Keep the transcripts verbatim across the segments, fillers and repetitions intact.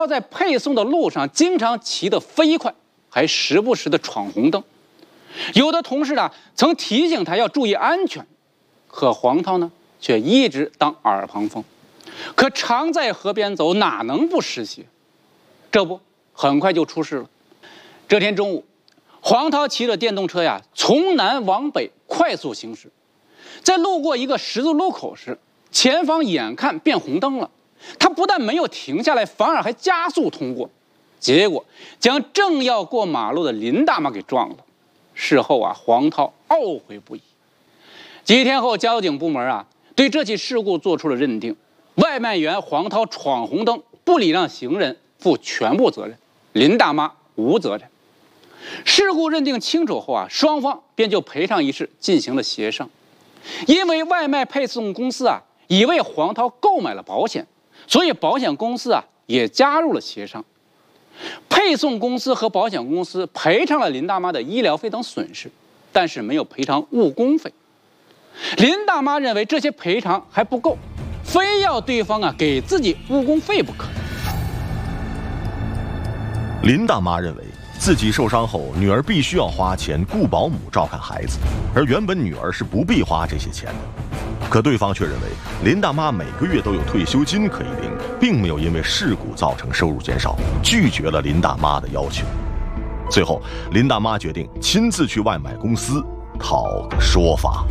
在配送的路上经常骑得飞快，还时不时的闯红灯。有的同事啊曾提醒他要注意安全，可黄涛呢却一直当耳旁风。可常在河边走，哪能不湿鞋？这不，很快就出事了。这天中午，黄涛骑着电动车呀，从南往北快速行驶，在路过一个十字路口时，前方眼看变红灯了，他不但没有停下来，反而还加速通过，结果将正要过马路的林大妈给撞了。事后啊，黄涛懊悔不已。几天后，交警部门啊对这起事故做出了认定，外卖员黄涛闯红灯，不礼让行人，负全部责任，林大妈无责任。事故认定清楚后啊，双方便就赔偿一事进行了协商。因为外卖配送公司啊已为黄涛购买了保险，所以保险公司啊也加入了协商。配送公司和保险公司赔偿了林大妈的医疗费等损失，但是没有赔偿误工费。林大妈认为这些赔偿还不够，非要对方啊给自己误工费不可。 林大妈认为自己受伤后，女儿必须要花钱雇保姆照看孩子，而原本女儿是不必花这些钱的。可对方却认为林大妈每个月都有退休金可以领，并没有因为事故造成收入减少，拒绝了林大妈的要求。最后，林大妈决定亲自去外卖公司讨个说法。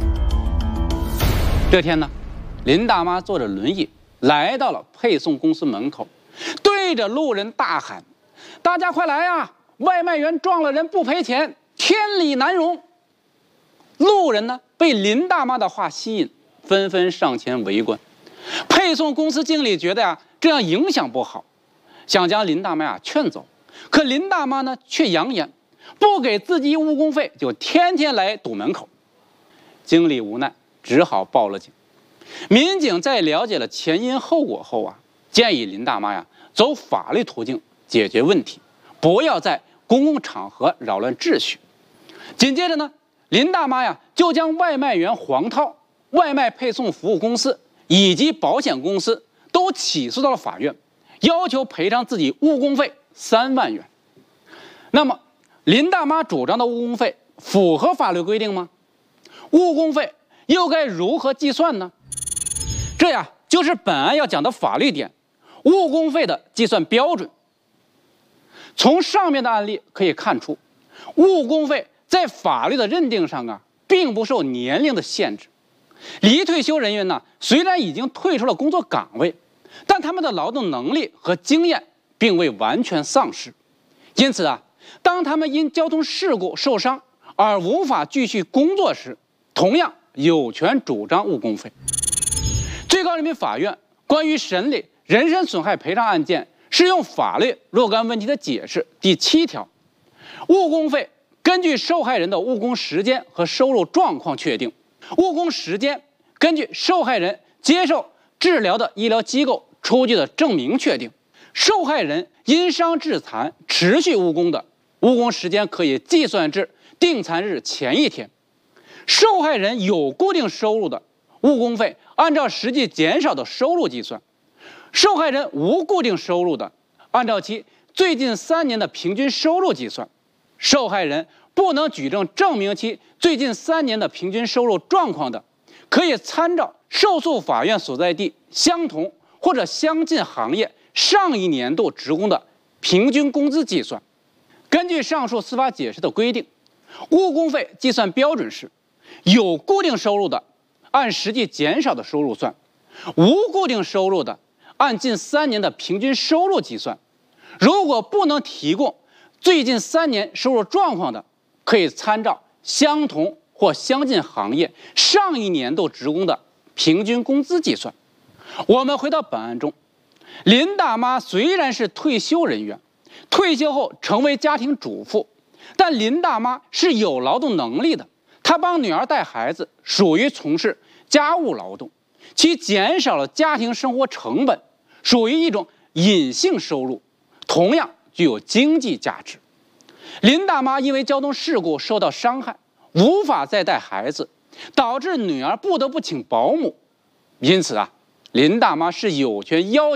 这天呢，林大妈坐着轮椅来到了配送公司门口，对着路人大喊：“大家快来呀！外卖员撞了人不赔钱，天理难容！”路人呢被林大妈的话吸引，纷纷上前围观。配送公司经理觉得呀这样影响不好，想将林大妈呀劝走，可林大妈呢却扬言不给自己误工费，就天天来堵门口。经理无奈，只好报了警。民警在了解了前因后果后啊，建议林大妈呀走法律途径解决问题，不要在公共场合扰乱秩序。紧接着呢，林大妈呀就将外卖员黄涛、外卖配送服务公司以及保险公司都起诉到了法院，要求赔偿自己误工费三万元。那么，林大妈主张的误工费符合法律规定吗？误工费又该如何计算呢？这呀就是本案要讲的法律点，误工费的计算标准。从上面的案例可以看出，误工费在法律的认定上啊，并不受年龄的限制。离退休人员呢，虽然已经退出了工作岗位，但他们的劳动能力和经验并未完全丧失。因此啊，当他们因交通事故受伤而无法继续工作时，同样有权主张误工费。最高人民法院关于审理人身损害赔偿案件适用法律若干问题的解释第七条，误工费根据受害人的误工时间和收入状况确定。误工时间根据受害人接受治疗的医疗机构出具的证明确定。受害人因伤致残持续误工的，误工时间可以计算至定残日前一天。受害人有固定收入的，误工费按照实际减少的收入计算；受害人无固定收入的，按照其最近三年的平均收入计算。受害人不能举证证明其最近三年的平均收入状况的，可以参照受诉法院所在地相同或者相近行业上一年度职工的平均工资计算。根据上述司法解释的规定，误工费计算标准是：有固定收入的按实际减少的收入算，无固定收入的按近三年的平均收入计算。如果不能提供最近三年收入状况的，可以参照相同或相近行业上一年度职工的平均工资计算。我们回到本案中，林大妈虽然是退休人员，退休后成为家庭主妇，但林大妈是有劳动能力的，她帮女儿带孩子，属于从事家务劳动，其减少了家庭生活成本，属于一种隐性收入，同样具有经济价值。林大妈因为交通事故受到伤害，无法再带孩子，导致女儿不得不请保姆。因此啊，林大妈是有权要求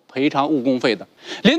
赔偿误工费的。林